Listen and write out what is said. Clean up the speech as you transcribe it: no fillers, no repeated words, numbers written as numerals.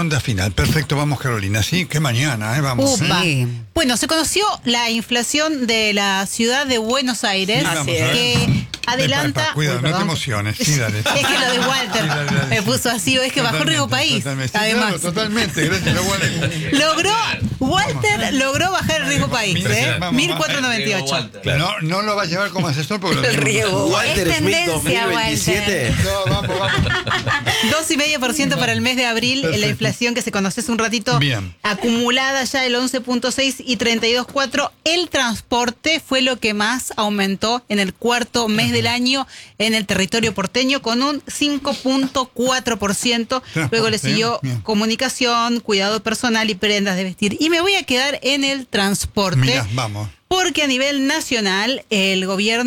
ronda final. Perfecto, vamos Carolina. Sí, que mañana, vamos. Upa. Sí. Bueno, se conoció la inflación de la ciudad de Buenos Aires, Sí, vamos a ver. que adelanta... Cuidado, Uy, no te perdón. emociones. Sí, dale. Es que lo de Walter Sí, dale. me puso así, es que bajó Riego País. Totalmente. Sí, Además, claro, totalmente. Gracias, Walter logró bajar el Riego País, Vamos, vamos. 1498. Claro. No lo va a llevar como asesor porque lo El riego. Walter Es Smith tendencia, 2027. No, vamos. 2,5% para el mes de abril, Perfecto. la inflación que se conoció hace un ratito, Bien. acumulada ya el 11,6 y 32,4. El transporte fue lo que más aumentó en el cuarto mes del año en el territorio porteño con un 5,4%. Luego le siguió bien. comunicación, cuidado personal y prendas de vestir. Y me voy a quedar en el transporte Mira, vamos. porque a nivel nacional el gobierno